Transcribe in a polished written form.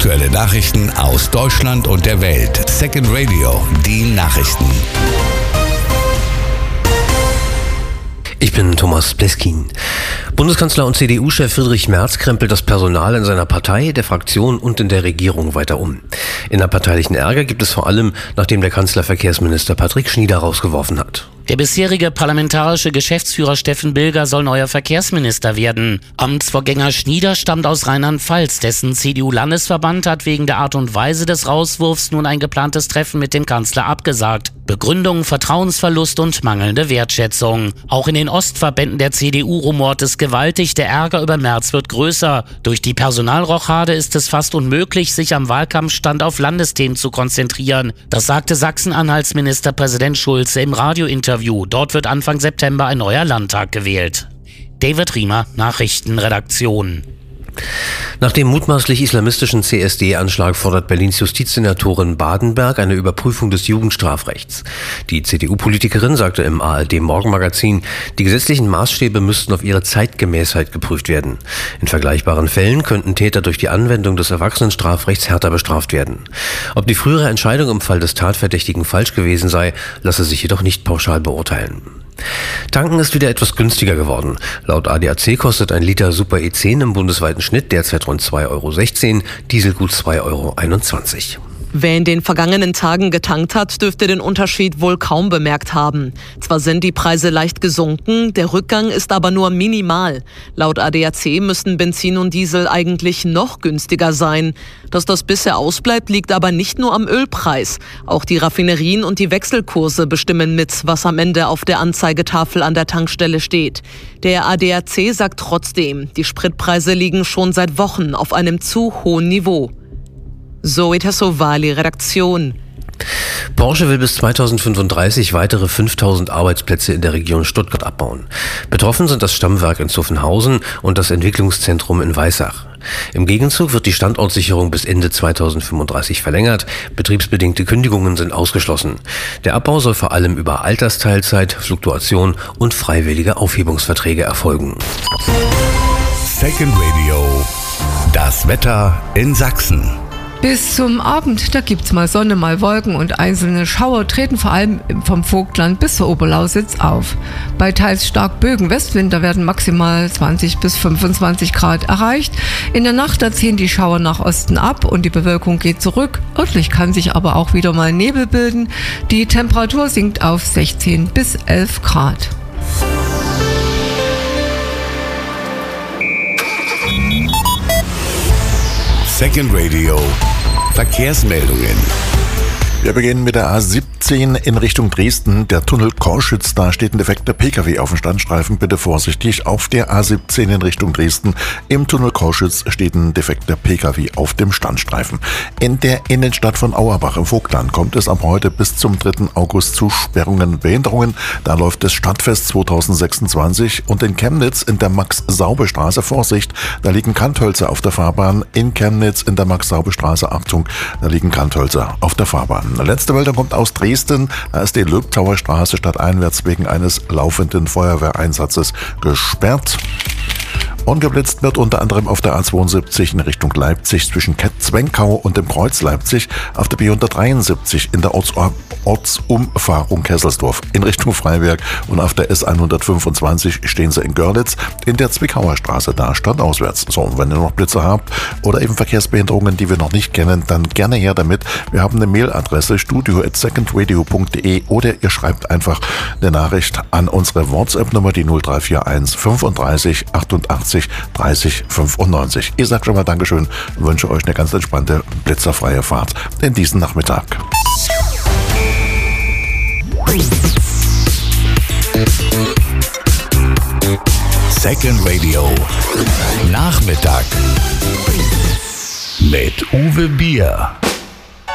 Aktuelle Nachrichten aus Deutschland und der Welt. Second Radio, die Nachrichten. Ich bin Thomas Bleskin. Bundeskanzler und CDU-Chef Friedrich Merz krempelt das Personal in seiner Partei, der Fraktion und in der Regierung weiter um. Innerparteilichen Ärger gibt es vor allem, nachdem der Kanzler Verkehrsminister Patrick Schnieder rausgeworfen hat. Der bisherige parlamentarische Geschäftsführer Steffen Bilger soll neuer Verkehrsminister werden. Amtsvorgänger Schnieder stammt aus Rheinland-Pfalz. Dessen CDU-Landesverband hat wegen der Art und Weise des Rauswurfs nun ein geplantes Treffen mit dem Kanzler abgesagt. Begründung: Vertrauensverlust und mangelnde Wertschätzung. Auch in den Ostverbänden der CDU rumort es gewaltig. Der Ärger über Merz wird größer. Durch die Personalrochade ist es fast unmöglich, sich am Wahlkampfstand auf Landesthemen zu konzentrieren. Das sagte Sachsen-Anhalts Ministerpräsident Schulze im Radiointerview. Dort wird Anfang September ein neuer Landtag gewählt. David Riemer, Nachrichtenredaktion. Nach dem mutmaßlich islamistischen CSD-Anschlag fordert Berlins Justizsenatorin Badenberg eine Überprüfung des Jugendstrafrechts. Die CDU-Politikerin sagte im ARD-Morgenmagazin, die gesetzlichen Maßstäbe müssten auf ihre Zeitgemäßheit geprüft werden. In vergleichbaren Fällen könnten Täter durch die Anwendung des Erwachsenenstrafrechts härter bestraft werden. Ob die frühere Entscheidung im Fall des Tatverdächtigen falsch gewesen sei, lasse sich jedoch nicht pauschal beurteilen. Tanken ist wieder etwas günstiger geworden. Laut ADAC kostet ein Liter Super E10 im bundesweiten Schnitt derzeit rund 2,16 €, Diesel gut 2,21 €. Wer in den vergangenen Tagen getankt hat, dürfte den Unterschied wohl kaum bemerkt haben. Zwar sind die Preise leicht gesunken, der Rückgang ist aber nur minimal. Laut ADAC müssten Benzin und Diesel eigentlich noch günstiger sein. Dass das bisher ausbleibt, liegt aber nicht nur am Ölpreis. Auch die Raffinerien und die Wechselkurse bestimmen mit, was am Ende auf der Anzeigetafel an der Tankstelle steht. Der ADAC sagt trotzdem, die Spritpreise liegen schon seit Wochen auf einem zu hohen Niveau. Zoe Tassovali, Redaktion. Porsche will bis 2035 weitere 5.000 Arbeitsplätze in der Region Stuttgart abbauen. Betroffen sind das Stammwerk in Zuffenhausen und das Entwicklungszentrum in Weissach. Im Gegenzug wird die Standortsicherung bis Ende 2035 verlängert. Betriebsbedingte Kündigungen sind ausgeschlossen. Der Abbau soll vor allem über Altersteilzeit, Fluktuation und freiwillige Aufhebungsverträge erfolgen. Second Radio, das Wetter in Sachsen. Bis zum Abend, da gibt's mal Sonne, mal Wolken und einzelne Schauer treten vor allem vom Vogtland bis zur Oberlausitz auf. Bei teils stark Bögen Westwind, da werden maximal 20 bis 25 Grad erreicht. In der Nacht, da ziehen die Schauer nach Osten ab und die Bewölkung geht zurück. Örtlich kann sich aber auch wieder mal Nebel bilden. Die Temperatur sinkt auf 16 bis 11 Grad. Second Radio, Verkehrsmeldungen. Wir beginnen mit der A17 in Richtung Dresden. Der Tunnel Korschütz, da steht ein defekter Pkw auf dem Standstreifen. Bitte vorsichtig. Auf der A17 in Richtung Dresden im Tunnel Korschütz steht ein defekter Pkw auf dem Standstreifen. In der Innenstadt von Auerbach im Vogtland kommt es ab heute bis zum 3. August zu Sperrungen und Behinderungen. Da läuft das Stadtfest 2026 und in Chemnitz in der Max-Saube-Straße Vorsicht. Da liegen Kanthölzer auf der Fahrbahn. In Chemnitz in der Max-Saube-Straße Achtung, da liegen Kanthölzer auf der Fahrbahn. Eine letzte Meldung kommt aus Dresden. Da ist die Löbtauer Straße stadteinwärts wegen eines laufenden Feuerwehreinsatzes gesperrt. Und geblitzt wird unter anderem auf der A72 in Richtung Leipzig zwischen Zwenkau und dem Kreuz Leipzig, auf der B173 in der Ortsumfahrung Kesselsdorf in Richtung Freiberg und auf der S125 stehen sie in Görlitz in der Zwickauer Straße da stadtauswärts. So, und wenn ihr noch Blitze habt oder eben Verkehrsbehinderungen, die wir noch nicht kennen, dann gerne her damit. Wir haben eine Mailadresse studio@secondradio.de oder ihr schreibt einfach eine Nachricht an unsere WhatsApp-Nummer, die 0341 35 88 30 95. Ich sage schon mal Dankeschön und wünsche euch eine ganz entspannte, blitzerfreie Fahrt in diesen Nachmittag. Second Radio, Nachmittag mit Uwe Bier.